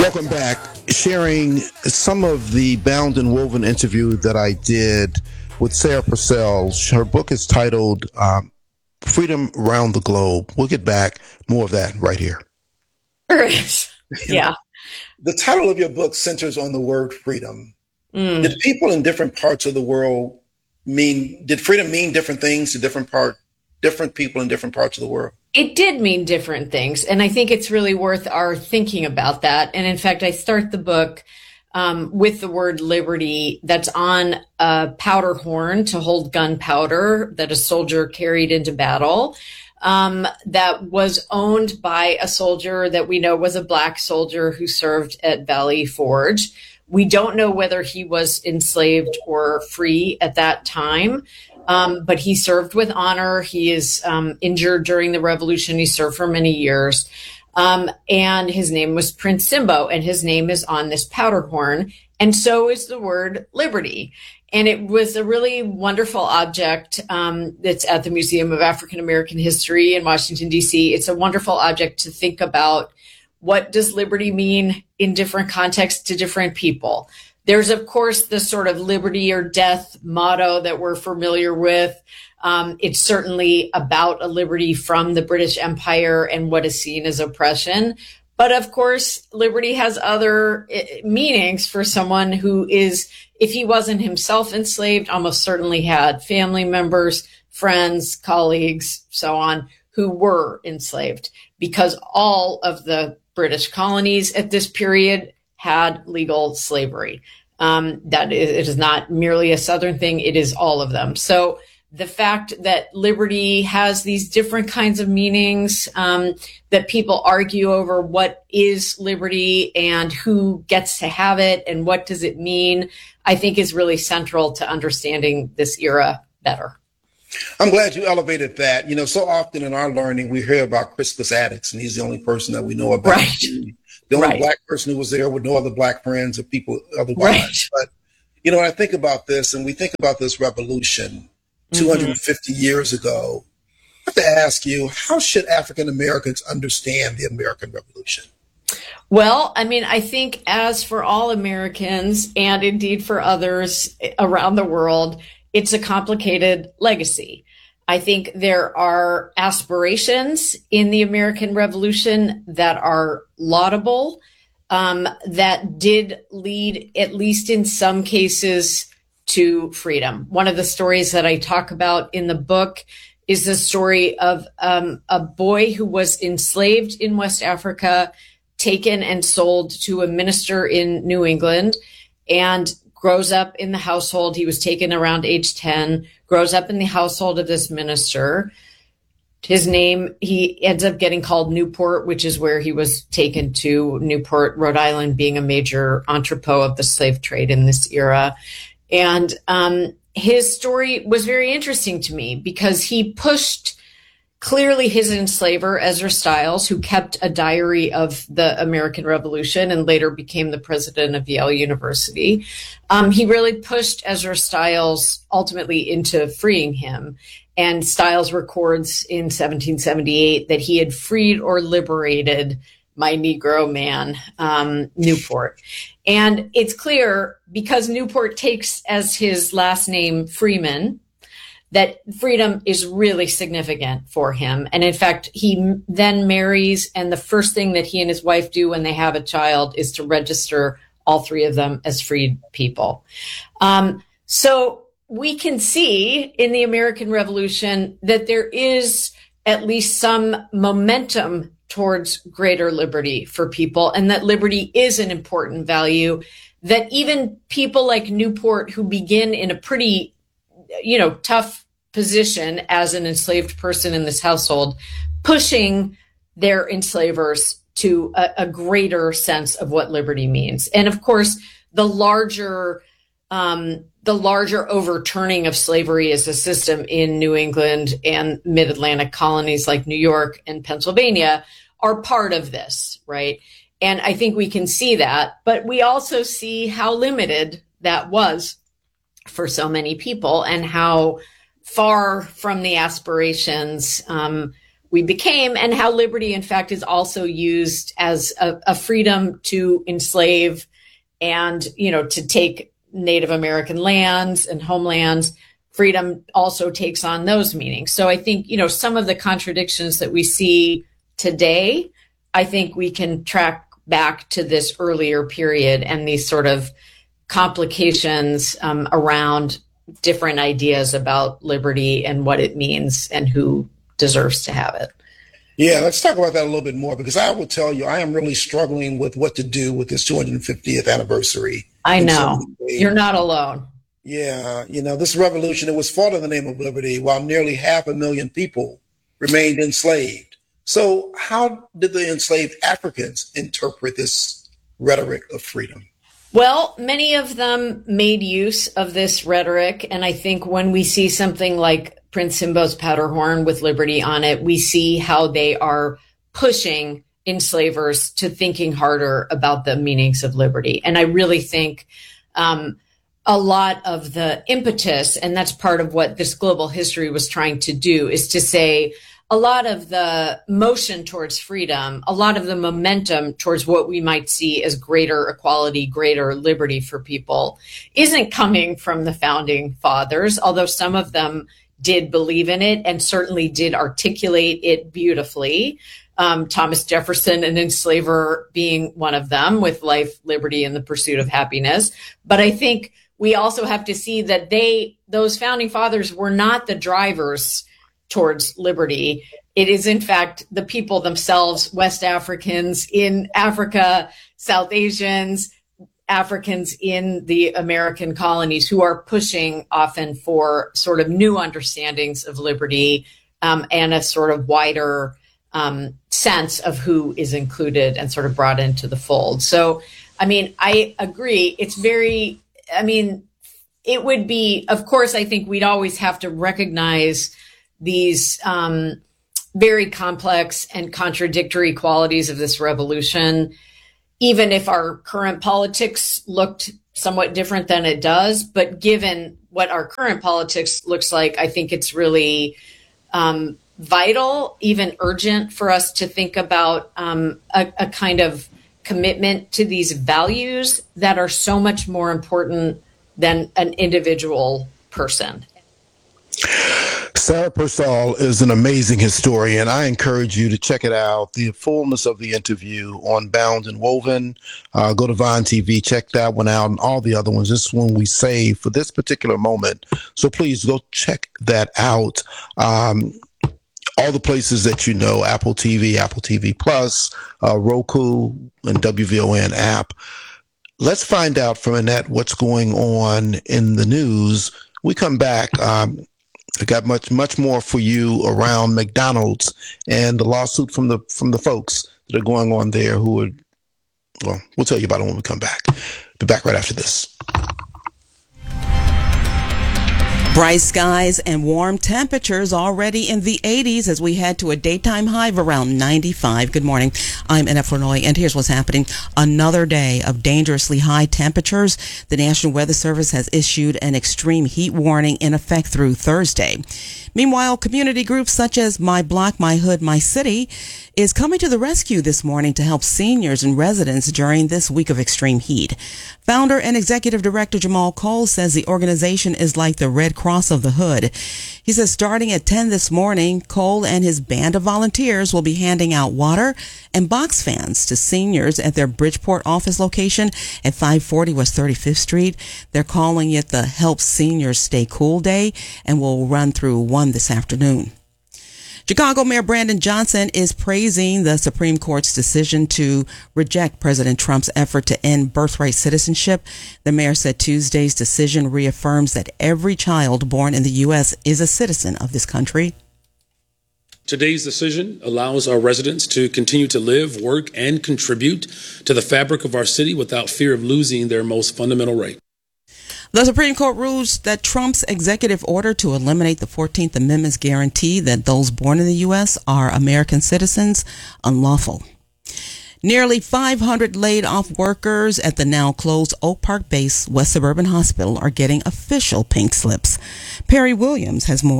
Welcome back. Sharing some of the Bound and Woven interview that I did with Sarah Purcell. Her book is titled Freedom Around the Globe. We'll get back. More of that right here. Yeah. The title of your book centers on the word freedom. Did people in different parts of the world did freedom mean different things to different people in different parts of the world? It did mean different things. And I think it's really worth our thinking about that. And in fact, I start the book with the word liberty that's on a powder horn to hold gunpowder that a soldier carried into battle. That was owned by a soldier that we know was a Black soldier who served at Valley Forge. We don't know whether he was enslaved or free at that time, but he served with honor. He is injured during the revolution. He served for many years. And his name was Prince Simbo, and his name is on this powder horn. And so is the word liberty. And it was a really wonderful object that's at the Museum of African American History in Washington, D.C. It's a wonderful object to think about. What does liberty mean in different contexts to different people? There's, of course, the sort of liberty or death motto that we're familiar with. It's certainly about a liberty from the British Empire and what is seen as oppression. But of course, liberty has other meanings for someone who is, if he wasn't himself enslaved, almost certainly had family members, friends, colleagues, so on, who were enslaved, because all of the British colonies at this period had legal slavery. That it is not merely a Southern thing, it is all of them. So the fact that liberty has these different kinds of meanings, that people argue over what is liberty and who gets to have it and what does it mean, I think is really central to understanding this era better. I'm glad you elevated that. You know, so often in our learning, we hear about Crispus Attucks, and he's the only person that we know about. Right. The only Black person who was there with no other Black friends or people otherwise. Right. But, you know, when I think about this, and we think about this revolution 250 years ago, I have to ask you, how should African Americans understand the American Revolution? Well, I mean, I think as for all Americans, and indeed for others around the world, it's a complicated legacy. I think there are aspirations in the American Revolution that are laudable, that did lead, at least in some cases, to freedom. One of the stories that I talk about in the book is the story of a boy who was enslaved in West Africa, taken and sold to a minister in New England, and grows up in the household. He was taken around age 10, grows up in the household of this minister. His name, he ends up getting called Newport, which is where he was taken to, Newport, Rhode Island, being a major entrepot of the slave trade in this era. And his story was very interesting to me because he pushed clearly his enslaver, Ezra Stiles, who kept a diary of the American Revolution and later became the president of Yale University. He really pushed Ezra Stiles ultimately into freeing him. And Stiles records in 1778 that he had freed or liberated my Negro man, Newport. And it's clear, because Newport takes as his last name Freeman, that freedom is really significant for him. And in fact, he then marries, and the first thing that he and his wife do when they have a child is to register all three of them as freed people. So we can see in the American Revolution that there is at least some momentum towards greater liberty for people, and that liberty is an important value, that even people like Newport, who begin in a pretty tough position as an enslaved person in this household, pushing their enslavers to a greater sense of what liberty means. And of course, the larger overturning of slavery as a system in New England and mid-Atlantic colonies like New York and Pennsylvania are part of this, right? And I think we can see that, but we also see how limited that was for so many people and how far from the aspirations we became, and how liberty, in fact, is also used as a freedom to enslave and, to take Native American lands and homelands. Freedom also takes on those meanings. So I think, some of the contradictions that we see today, I think we can track back to this earlier period and these sort of complications around different ideas about liberty and what it means and who deserves to have it. Yeah, let's talk about that a little bit more, because I will tell you, I am really struggling with what to do with this 250th anniversary. I know. You're not alone. Yeah, this revolution, it was fought in the name of liberty while nearly 500,000 people remained enslaved. So how did the enslaved Africans interpret this rhetoric of freedom? Well, many of them made use of this rhetoric. And I think when we see something like Prince Simbo's Powderhorn with liberty on it, we see how they are pushing enslavers to thinking harder about the meanings of liberty. And I really think a lot of the impetus, and that's part of what this global history was trying to do, is to say a lot of the motion towards freedom, a lot of the momentum towards what we might see as greater equality, greater liberty for people isn't coming from the founding fathers, although some of them did believe in it and certainly did articulate it beautifully. Thomas Jefferson, an enslaver, being one of them, with life, liberty, and the pursuit of happiness. But I think we also have to see that those founding fathers were not the drivers towards liberty. It is, in fact, the people themselves, West Africans in Africa, South Asians, Africans in the American colonies, who are pushing often for sort of new understandings of liberty and a sort of wider sense of who is included and sort of brought into the fold. So, I agree. It would be, of course, I think we'd always have to recognize these very complex and contradictory qualities of this revolution, even if our current politics looked somewhat different than it does. But given what our current politics looks like, I think it's really vital, even urgent, for us to think about a kind of commitment to these values that are so much more important than an individual person. Sarah Purcell is an amazing historian. I encourage you to check it out. The fullness of the interview on Bound and Woven. Go to Vine TV, check that one out, and all the other ones. This one we saved for this particular moment. So please go check that out. All the places that you know, Apple TV, Apple TV Plus, Roku, and WVON app. Let's find out from Annette what's going on in the news. We come back. I got much more for you around McDonald's and the lawsuit from the folks that are going on there who are, well, we'll tell you about it when we come back. Be back right after this. Bright skies and warm temperatures already in the 80s as we head to a daytime high of around 95. Good morning. I'm Annette Flournoy, and here's what's happening. Another day of dangerously high temperatures. The National Weather Service has issued an extreme heat warning in effect through Thursday. Meanwhile, community groups such as My Block, My Hood, My City is coming to the rescue this morning to help seniors and residents during this week of extreme heat. Founder and Executive Director Jamal Cole says the organization is like the Red Cross of the Hood. He says starting at 10 this morning, Cole and his band of volunteers will be handing out water and box fans to seniors at their Bridgeport office location at 540 West 35th Street. They're calling it the Help Seniors Stay Cool Day and will run through 1 this afternoon. Chicago Mayor Brandon Johnson is praising the Supreme Court's decision to reject President Trump's effort to end birthright citizenship. The mayor said Tuesday's decision reaffirms that every child born in the U.S. is a citizen of this country. Today's decision allows our residents to continue to live, work, and contribute to the fabric of our city without fear of losing their most fundamental right. The Supreme Court rules that Trump's executive order to eliminate the 14th Amendment's guarantee that those born in the U.S. are American citizens unlawful. Nearly 500 laid-off workers at the now-closed Oak Park-based West Suburban Hospital are getting official pink slips. Perry Williams has more.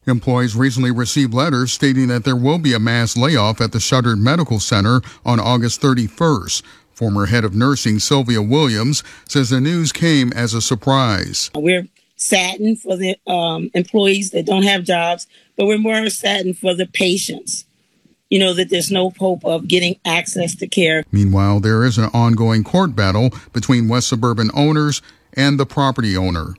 Employees recently received letters stating that there will be a mass layoff at the shuttered medical center on August 31st. Former head of nursing Sylvia Williams says the news came as a surprise. We're saddened for the employees that don't have jobs, but we're more saddened for the patients. You know, that there's no hope of getting access to care. Meanwhile, there is an ongoing court battle between West Suburban owners and the property owner.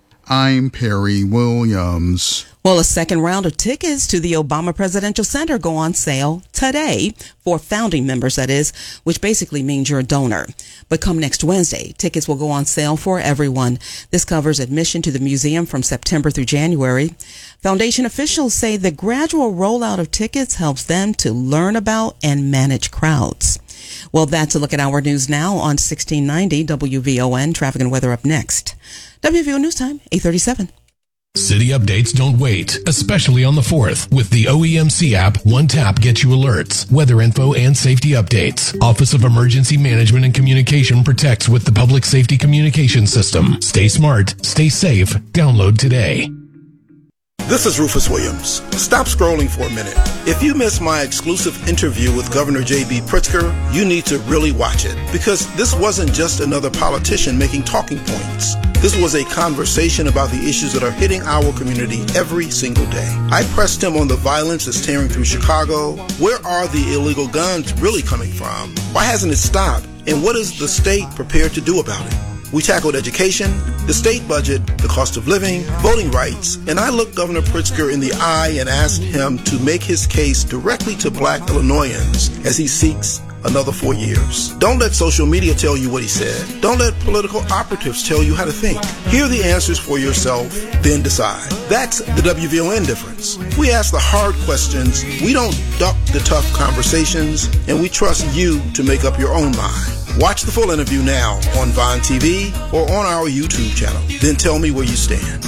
I'm Perry Williams. Well, a second round of tickets to the Obama Presidential Center go on sale today for founding members, that is, which basically means you're a donor. But come next Wednesday, tickets will go on sale for everyone. This covers admission to the museum from September through January. Foundation officials say the gradual rollout of tickets helps them to learn about and manage crowds. Well, that's a look at our news now on 1690 WVON. Traffic and weather up next. WVO News Time, 8:37. City updates don't wait, especially on the 4th. With the OEMC app, one tap gets you alerts, weather info, and safety updates. Office of Emergency Management and Communication protects with the Public Safety Communication System. Stay smart, stay safe. Download today. This is Rufus Williams. Stop scrolling for a minute. If you missed my exclusive interview with Governor J.B. Pritzker, you need to really watch it, because this wasn't just another politician making talking points. This was a conversation about the issues that are hitting our community every single day. I pressed him on the violence that's tearing through Chicago. Where are the illegal guns really coming from? Why hasn't it stopped? And what is the state prepared to do about it? We tackled education, the state budget, the cost of living, voting rights, and I looked Governor Pritzker in the eye and asked him to make his case directly to Black Illinoisans as he seeks another 4 years. Don't let social media tell you what he said. Don't let political operatives tell you how to think. Hear the answers for yourself, then decide. That's the WVON difference. We ask the hard questions, we don't duck the tough conversations, and we trust you to make up your own mind. Watch the full interview now on Vine TV or on our YouTube channel. Then tell me where you stand.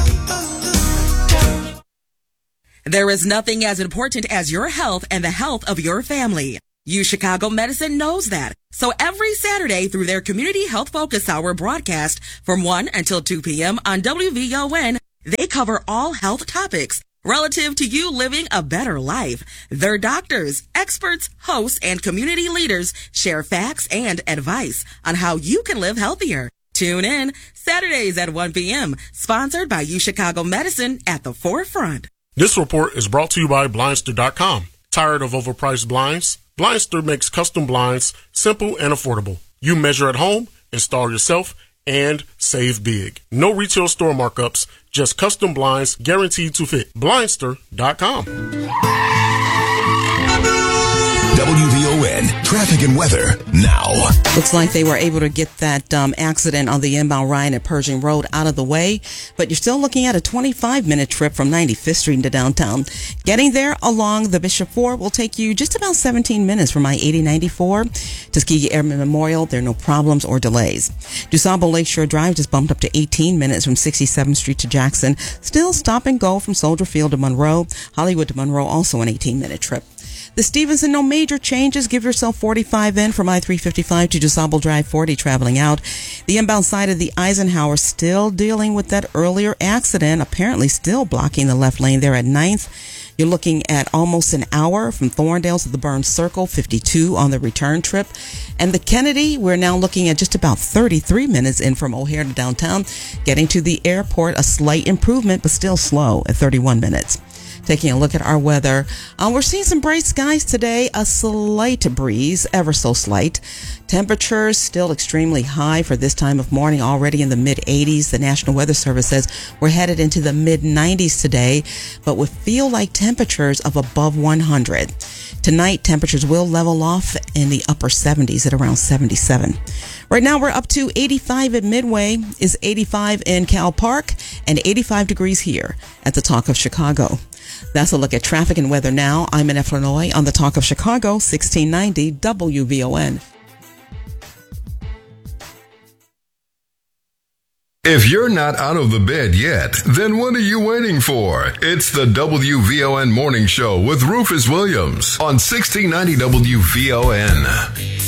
There is nothing as important as your health and the health of your family. UChicago Medicine knows that. So every Saturday through their Community Health Focus Hour broadcast from 1 until 2 p.m. on WVON, they cover all health topics relative to you living a better life. Their doctors, experts, hosts, and community leaders share facts and advice on how you can live healthier. Tune in Saturdays at 1 p.m., sponsored by UChicago Medicine at the forefront. This report is brought to you by Blindster.com. Tired of overpriced blinds? Blindster makes custom blinds simple and affordable. You measure at home, install yourself, and save big. No retail store markups, just custom blinds guaranteed to fit. Blindster.com. WVON traffic and weather now. Looks like they were able to get that accident on the inbound Ryan at Pershing Road out of the way, but you're still looking at a 25-minute trip from 95th Street into downtown. Getting there along the Bishop 4 will take you just about 17 minutes from I-8094 Tuskegee Airmen Memorial. There are no problems or delays. DuSable Lakeshore Drive just bumped up to 18 minutes from 67th Street to Jackson. Still stop and go from Soldier Field to Monroe. Hollywood to Monroe, also an 18-minute trip. The Stevenson, no major changes. Give yourself 45 in from I-355 to DuSable Drive 40 traveling out. The inbound side of the Eisenhower still dealing with that earlier accident, apparently still blocking the left lane there at 9th. You're looking at almost an hour from Thorndale to the Burns Circle, 52 on the return trip. And the Kennedy, we're now looking at just about 33 minutes in from O'Hare to downtown. Getting to the airport, a slight improvement, but still slow at 31 minutes. Taking a look at our weather, we're seeing some bright skies today, a slight breeze, ever so slight. Temperatures still extremely high for this time of morning, already in the mid-80s. The National Weather Service says we're headed into the mid-90s today, but with feel-like temperatures of above 100. Tonight, temperatures will level off in the upper 70s at around 77. Right now, we're up to 85 at Midway, is 85 in Cal Park, and 85 degrees here at the Talk of Chicago. That's a look at traffic and weather now. I'm Annette Flournoy on the Talk of Chicago, 1690 WVON. If you're not out of the bed yet, then what are you waiting for? It's the WVON Morning Show with Rufus Williams on 1690 WVON.